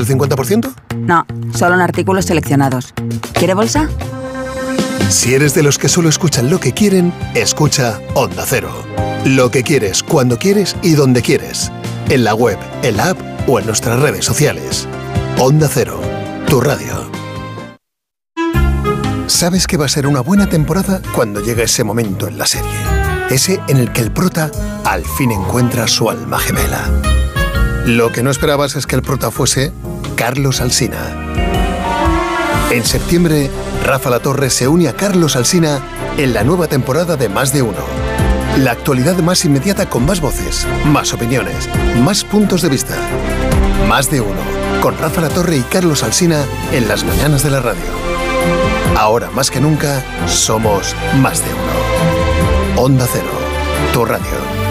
del 50%? No, solo en artículos seleccionados. ¿Quiere bolsa? Si eres de los que solo escuchan lo que quieren, escucha Onda Cero. Lo que quieres, cuando quieres y donde quieres. En la web, en la app o en nuestras redes sociales. Onda Cero, tu radio. Sabes que va a ser una buena temporada cuando llega ese momento en la serie. Ese en el que el prota al fin encuentra su alma gemela. Lo que no esperabas es que el prota fuese Carlos Alsina. En septiembre, Rafa La Torre se une a Carlos Alsina en la nueva temporada de Más de Uno. La actualidad más inmediata con más voces, más opiniones, más puntos de vista. Más de Uno, con Rafa La Torre y Carlos Alsina en las mañanas de la radio. Ahora más que nunca, somos Más de Uno. Onda Cero, tu radio.